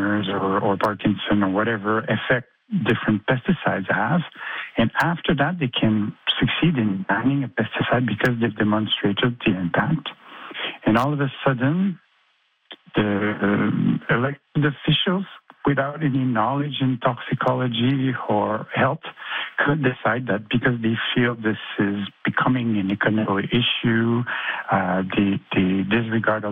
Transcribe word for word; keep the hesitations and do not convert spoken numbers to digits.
Alzheimer's or, or Parkinson or whatever effect different pesticides have. And after that, they can succeed in banning a pesticide because they've demonstrated the impact. And all of a sudden, the uh, elected officials, without any knowledge in toxicology or health, could decide that because they feel this is becoming an economic issue, uh, they, they disregard